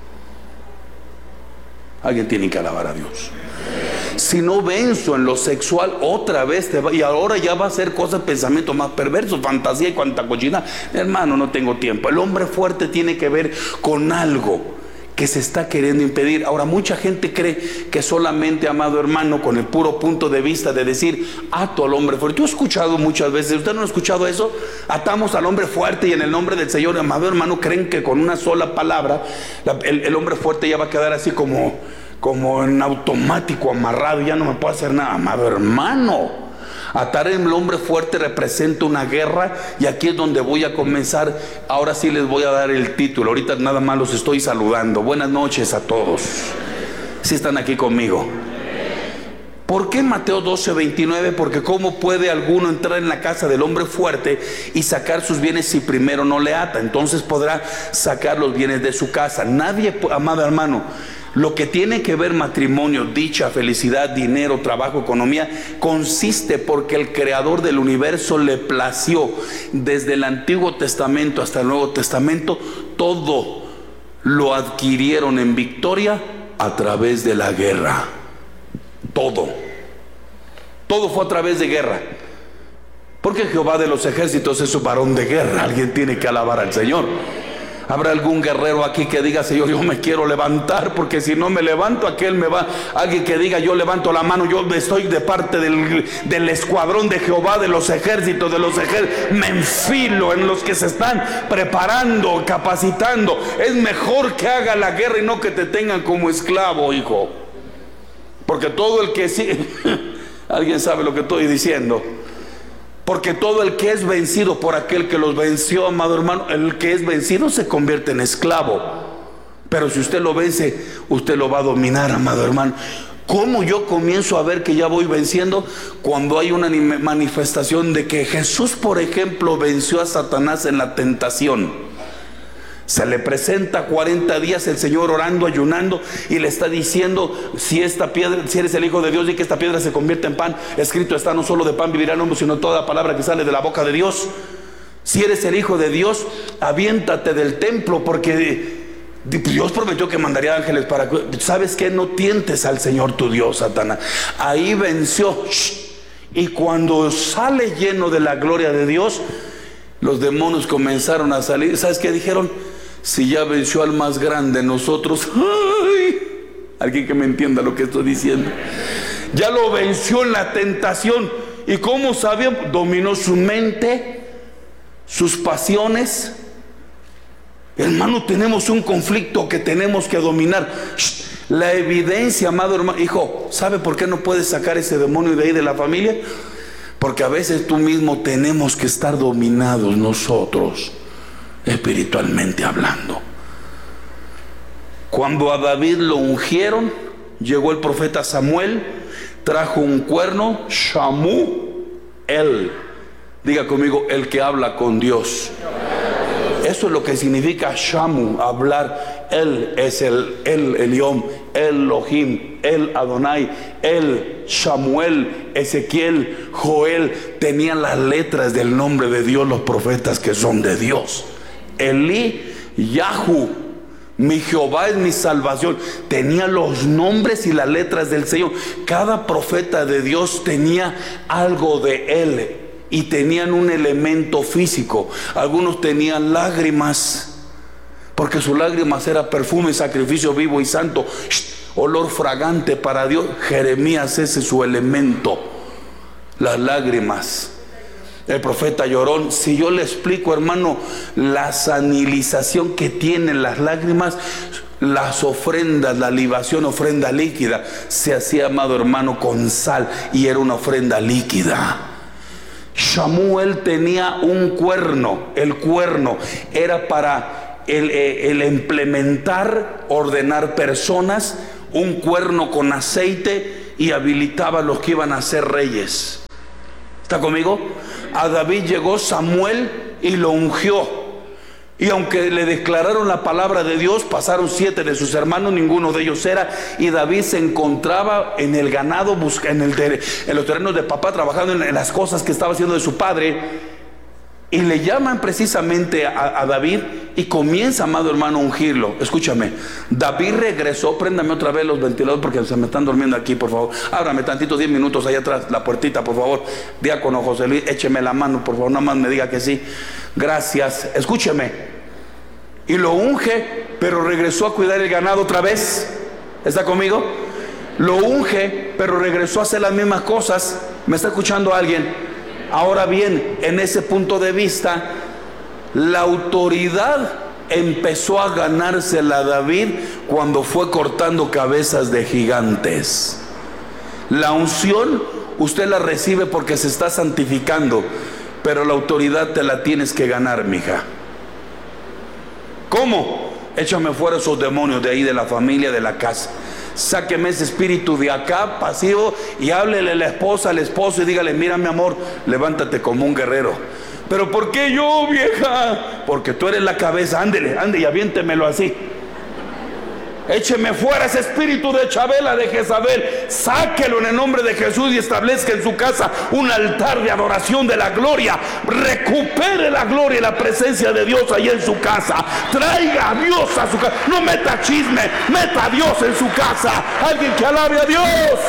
Alguien tiene que alabar a Dios. Si no venzo en lo sexual, otra vez te va, y ahora ya va a ser cosas, pensamientos más perversos, fantasía y cuanta cochina. Hermano, no tengo tiempo. El hombre fuerte tiene que ver con algo que se está queriendo impedir. Ahora, mucha gente cree que solamente, amado hermano, con el puro punto de vista de decir ato al hombre fuerte. Yo he escuchado muchas veces, ¿usted no ha escuchado eso? Atamos al hombre fuerte y en el nombre del Señor. Amado hermano, creen que con una sola palabra la, el, el hombre fuerte ya va a quedar así como como en automático, amarrado, ya no me puedo hacer nada. Amado hermano, atar el hombre fuerte representa una guerra, y aquí es donde voy a comenzar. Ahora sí les voy a dar el título. Ahorita nada más los estoy saludando. Buenas noches a todos. ¿Sí están aquí conmigo? ¿Por qué Mateo doce veintinueve? Porque ¿cómo puede alguno entrar en la casa del hombre fuerte y sacar sus bienes si primero no le ata? Entonces podrá sacar los bienes de su casa. Nadie, amado hermano, lo que tiene que ver matrimonio, dicha, felicidad, dinero, trabajo, economía, consiste porque el creador del universo le plació. Desde el Antiguo Testamento hasta el Nuevo Testamento, todo lo adquirieron en victoria a través de la guerra. Todo. Todo fue a través de guerra. Porque Jehová de los ejércitos es su varón de guerra. Alguien tiene que alabar al Señor. ¿Habrá algún guerrero aquí que diga, Señor, yo me quiero levantar, porque si no me levanto, aquel me va? Alguien que diga, yo levanto la mano, yo estoy de parte del, del escuadrón de Jehová de los ejércitos, de los ejércitos, me enfilo en los que se están preparando, capacitando. Es mejor que haga la guerra y no que te tengan como esclavo, hijo. Porque todo el que sí, alguien sabe lo que estoy diciendo. Porque todo el que es vencido por aquel que los venció, amado hermano, el que es vencido se convierte en esclavo. Pero si usted lo vence, usted lo va a dominar, amado hermano. ¿Cómo yo comienzo a ver que ya voy venciendo? Cuando hay una manifestación de que Jesús, por ejemplo, venció a Satanás en la tentación. Se le presenta cuarenta días el Señor orando, ayunando, y le está diciendo, si esta piedra, si eres el Hijo de Dios, y que esta piedra se convierta en pan. Escrito está, no solo de pan vivirá el hombre, sino toda palabra que sale de la boca de Dios. Si eres el Hijo de Dios, aviéntate del templo, porque Dios prometió que mandaría ángeles para... ¿Sabes qué? No tientes al Señor tu Dios, Satanás. Ahí venció. Y cuando sale lleno de la gloria de Dios, los demonios comenzaron a salir. ¿Sabes qué dijeron? Si ya venció al más grande, nosotros, ¡ay! Alguien que me entienda lo que estoy diciendo. Ya lo venció en la tentación. ¿Y cómo sabía? Dominó su mente, sus pasiones. Hermano, tenemos un conflicto que tenemos que dominar. La evidencia, amado hermano. Hijo, ¿sabe por qué no puedes sacar ese demonio de ahí de la familia? Porque a veces tú mismo tenemos que estar dominados nosotros, espiritualmente hablando. Cuando a David lo ungieron, llegó el profeta Samuel, trajo un cuerno, Shamu, él, diga conmigo, el que habla con Dios. Eso es lo que significa Shamu, hablar. Él es el El Elión, el Elohim, el Adonai, el Samuel, Ezequiel, Joel. Tenían las letras del nombre de Dios los profetas que son de Dios. Elí, Yahu, mi Jehová es mi salvación. Tenía los nombres y las letras del Señor. Cada profeta de Dios tenía algo de él. y tenían un elemento físico. Algunos tenían lágrimas, porque sus lágrimas era perfume, sacrificio vivo y santo, olor fragante para Dios. Jeremías, ese es su elemento, las lágrimas. El profeta llorón. Si yo le explico, hermano, la sanilización que tienen las lágrimas, las ofrendas, la libación, ofrenda líquida, se hacía, amado hermano, con sal, y era una ofrenda líquida. Samuel tenía un cuerno. El cuerno era para el, el implementar, ordenar personas, un cuerno con aceite, y habilitaba a los que iban a ser reyes. ¿Está conmigo? A David llegó Samuel y lo ungió, y aunque le declararon la palabra de Dios, pasaron siete de sus hermanos, ninguno de ellos era, y David se encontraba en el ganado, en, el de, en los terrenos de papá, trabajando en las cosas que estaba haciendo de su padre. Y le llaman precisamente a, a David, y comienza, amado hermano, a ungirlo. Escúchame, David regresó. Préndame otra vez los ventiladores porque se me están durmiendo aquí, por favor. Ábrame tantito, diez minutos allá atrás, la puertita, por favor. Diácono José Luis, écheme la mano, por favor, nada más me diga que sí. Gracias. Escúcheme. Y lo unge, pero regresó a cuidar el ganado otra vez. ¿Está conmigo? Lo unge, pero regresó a hacer las mismas cosas. ¿Me está escuchando alguien? Ahora bien, en ese punto de vista, la autoridad empezó a ganársela a David cuando fue cortando cabezas de gigantes. La unción usted la recibe porque se está santificando, pero la autoridad te la tienes que ganar, mija. ¿Cómo? Échame fuera esos demonios de ahí, de la familia, de la casa. Sáqueme ese espíritu de acá, pasivo, y háblele a la esposa, al esposo, y dígale: mira, mi amor, levántate como un guerrero. ¿Pero por qué yo, vieja? Porque tú eres la cabeza. Ándele, ándele y aviéntemelo así. Écheme fuera ese espíritu de Chabela, de Jezabel. Sáquelo en el nombre de Jesús y establezca en su casa un altar de adoración de la gloria. Recupere la gloria y la presencia de Dios ahí en su casa. Traiga a Dios a su casa. No meta chisme, meta a Dios en su casa. Alguien que alabe a Dios.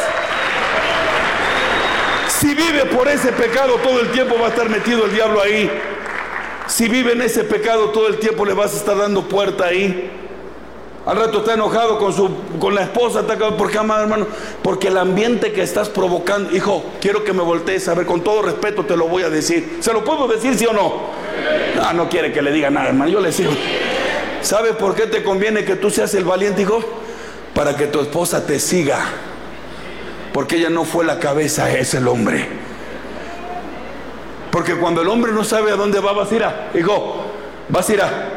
Si vive por ese pecado todo el tiempo, va a estar metido el diablo ahí. Si vive en ese pecado todo el tiempo, le vas a estar dando puerta ahí. Al rato está enojado con su con la esposa. ¿Por qué, amado hermano? Porque el ambiente que estás provocando. Hijo, quiero que me voltees a ver, con todo respeto te lo voy a decir. ¿Se lo puedo decir, sí o no? No, no quiere que le diga nada, hermano. Yo le digo: ¿sabe por qué te conviene que tú seas el valiente, hijo? Para que tu esposa te siga. Porque ella no fue la cabeza, es el hombre. Porque cuando el hombre no sabe a dónde va, vas a ir a, hijo, vas a ir a,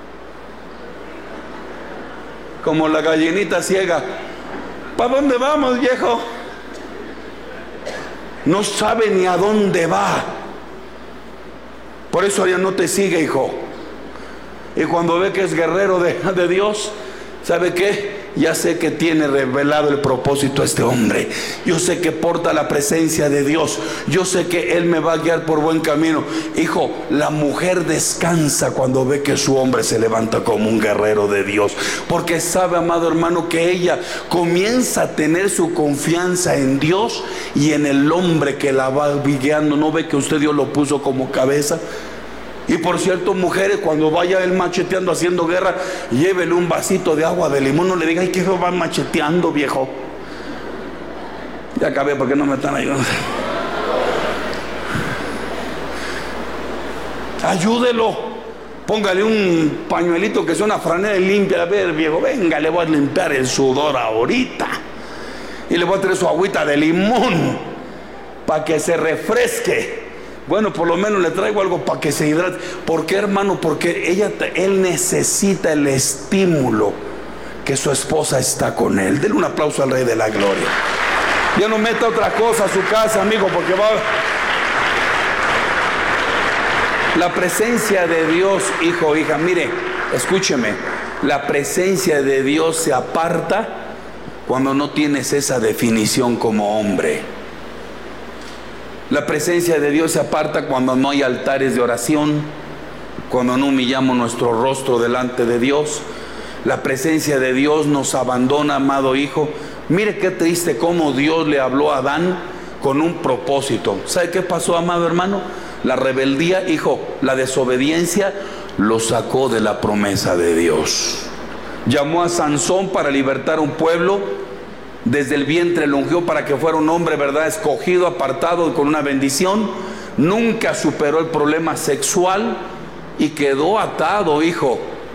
como la gallinita ciega. ¿Para dónde vamos, viejo? No sabe ni a dónde va. Por eso ella no te sigue, hijo. Y cuando ve que es guerrero de, de Dios, ¿sabe qué? Ya sé que tiene revelado el propósito a este hombre. Yo sé que porta la presencia de Dios. Yo sé que él me va a guiar por buen camino. Hijo, la mujer descansa cuando ve que su hombre se levanta como un guerrero de Dios. Porque sabe, amado hermano, que ella comienza a tener su confianza en Dios y en el hombre que la va guiando. ¿No ve que usted Dios lo puso como cabeza? Y por cierto, mujeres, cuando vaya él macheteando, haciendo guerra, llévele un vasito de agua de limón. No le diga: ay, que eso va macheteando, viejo. Ya acabé porque no me están ayudando. Ayúdelo. Póngale un pañuelito que sea una franela y limpia. A ver, viejo, venga, le voy a limpiar el sudor ahorita. Y le voy a traer su agüita de limón para que se refresque. Bueno, por lo menos le traigo algo para que se hidrate. ¿Por qué, hermano? Porque ella, él necesita el estímulo que su esposa está con él. Denle un aplauso al Rey de la Gloria. Ya no meta otra cosa a su casa, amigo, porque va... La presencia de Dios, hijo, hija, mire, escúcheme. La presencia de Dios se aparta cuando no tienes esa definición como hombre. La presencia de Dios se aparta cuando no hay altares de oración, cuando no humillamos nuestro rostro delante de Dios. La presencia de Dios nos abandona, amado hijo. Mire qué triste cómo Dios le habló a Adán con un propósito. ¿Sabe qué pasó, amado hermano? La rebeldía, hijo, la desobediencia lo sacó de la promesa de Dios. Llamó a Sansón para libertar un pueblo. Desde el vientre lo ungió para que fuera un hombre, ¿verdad?, escogido, apartado, con una bendición. Nunca superó el problema sexual y quedó atado, hijo.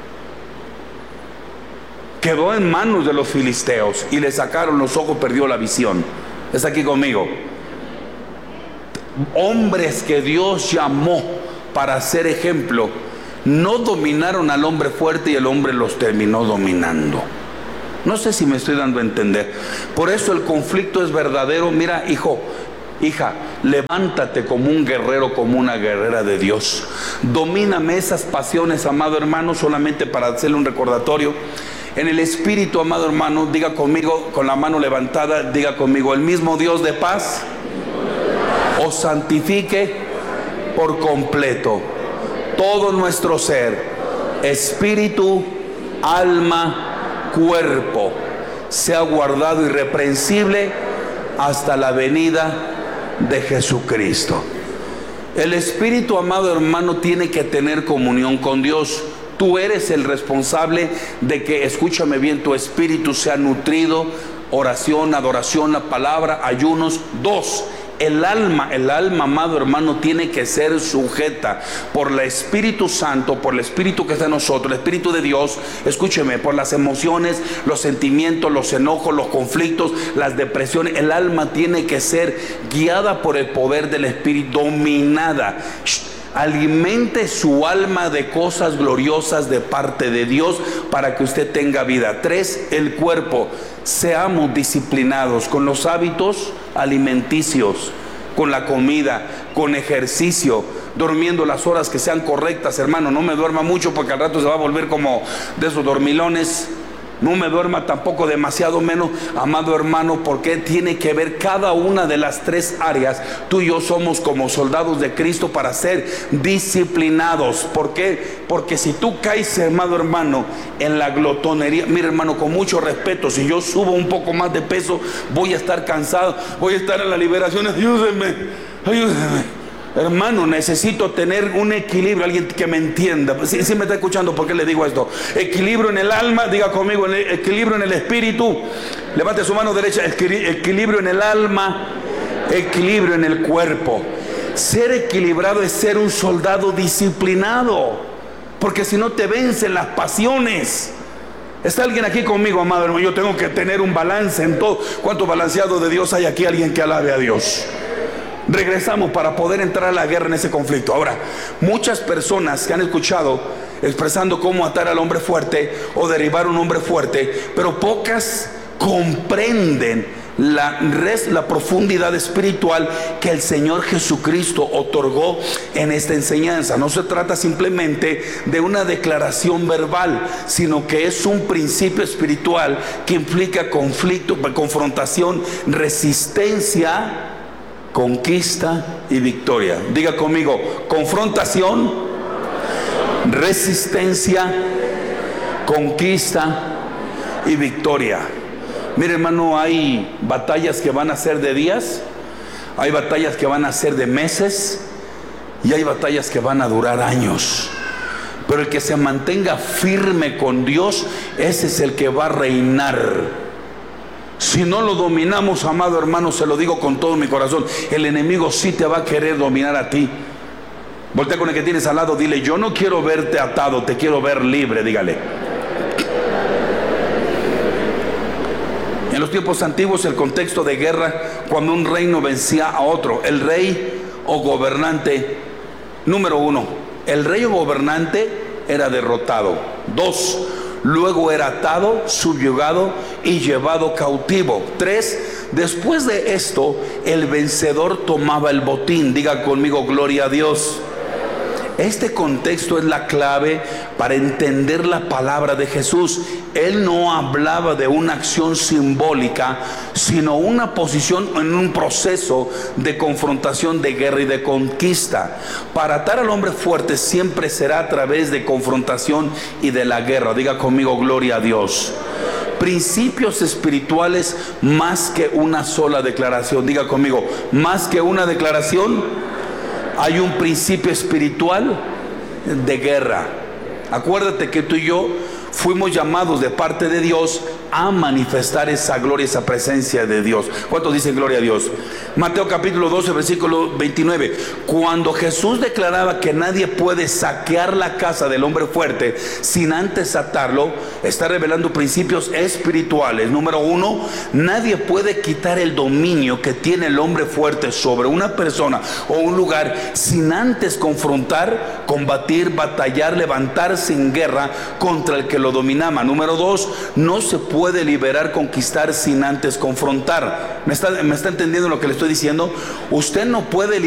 Quedó en manos de los filisteos y le sacaron los ojos, perdió la visión. ¿Está aquí conmigo? Hombres que Dios llamó para ser ejemplo, no dominaron al hombre fuerte y el hombre los terminó dominando. No sé si me estoy dando a entender. Por eso el conflicto es verdadero. Mira, hijo, hija, levántate como un guerrero, como una guerrera de Dios. Domíname esas pasiones, amado hermano, solamente para hacerle un recordatorio. En el espíritu, amado hermano, diga conmigo, con la mano levantada, diga conmigo: el mismo Dios de paz os santifique por completo todo nuestro ser, espíritu, alma, cuerpo, sea guardado irreprensible hasta la venida de Jesucristo. El espíritu, amado hermano, tiene que tener comunión con Dios. Tú eres el responsable de que, escúchame bien, tu espíritu sea nutrido. Oración, adoración, la palabra, ayunos. Dos, el alma, el alma, amado hermano, tiene que ser sujeta por el Espíritu Santo, por el Espíritu que está en nosotros, el Espíritu de Dios. Escúcheme, por las emociones, los sentimientos, los enojos, los conflictos, las depresiones. El alma tiene que ser guiada por el poder del Espíritu, dominada. Alimente su alma de cosas gloriosas de parte de Dios para que usted tenga vida. Tres, el cuerpo. Seamos disciplinados con los hábitos alimenticios, con la comida, con ejercicio, durmiendo las horas que sean correctas, hermano. No me duerma mucho porque al rato se va a volver como de esos dormilones. No me duerma tampoco demasiado menos, amado hermano, porque tiene que ver cada una de las tres áreas. Tú y yo somos como soldados de Cristo para ser disciplinados. ¿Por qué? Porque si tú caes, amado hermano, en la glotonería, mira, hermano, con mucho respeto, si yo subo un poco más de peso, voy a estar cansado, voy a estar en la liberación. Ayúdenme, ayúdenme. Hermano, necesito tener un equilibrio, alguien que me entienda. Si sí, sí me está escuchando, ¿por qué le digo esto? Equilibrio en el alma, diga conmigo, equilibrio en el espíritu. Levante su mano derecha, equilibrio en el alma, equilibrio en el cuerpo. Ser equilibrado es ser un soldado disciplinado, porque si no te vencen las pasiones. ¿Está alguien aquí conmigo, amado hermano? Yo tengo que tener un balance en todo. ¿Cuánto balanceado de Dios hay aquí? Alguien que alabe a Dios. Regresamos para poder entrar a la guerra en ese conflicto. Ahora, muchas personas que han escuchado expresando cómo atar al hombre fuerte o derribar un hombre fuerte, pero pocas comprenden la, res, la profundidad espiritual que el Señor Jesucristo otorgó en esta enseñanza. No se trata simplemente de una declaración verbal, sino que es un principio espiritual que implica conflicto, confrontación, resistencia, conquista y victoria. Diga conmigo: confrontación, resistencia, conquista y victoria. Mire, hermano, hay batallas que van a ser de días, hay batallas que van a ser de meses y hay batallas que van a durar años. Pero el que se mantenga firme con Dios, ese es el que va a reinar. Si no lo dominamos, amado hermano, se lo digo con todo mi corazón, el enemigo sí te va a querer dominar a ti. Voltea con el que tienes al lado, dile: yo no quiero verte atado, te quiero ver libre. Dígale. En los tiempos antiguos, el contexto de guerra, cuando un reino vencía a otro, el rey o gobernante, número uno, el rey o gobernante era derrotado. Dos, luego era atado, subyugado y llevado cautivo. Tres, después de esto, el vencedor tomaba el botín. Diga conmigo: gloria a Dios. Este contexto es la clave para entender la palabra de Jesús. Él no hablaba de una acción simbólica, sino una posición en un proceso de confrontación, de guerra y de conquista. Para atar al hombre fuerte siempre será a través de confrontación y de la guerra. Diga conmigo: gloria a Dios. principios espirituales más que una sola declaración. Diga conmigo, más que una declaración, hay un principio espiritual de guerra. Acuérdate que tú y yo fuimos llamados de parte de Dios a manifestar esa gloria, esa presencia de Dios. ¿Cuántos dicen gloria a Dios? Mateo capítulo doce, versículo veintinueve. Cuando Jesús declaraba que nadie puede saquear la casa del hombre fuerte sin antes atarlo, está revelando principios espirituales. Número uno, nadie puede quitar el dominio que tiene el hombre fuerte sobre una persona o un lugar sin antes confrontar, combatir, batallar, levantarse en guerra contra el que lo dominaba. Número dos, no se puede liberar, conquistar sin antes confrontar. ¿Me está, me está entendiendo lo que le estoy diciendo? Usted no puede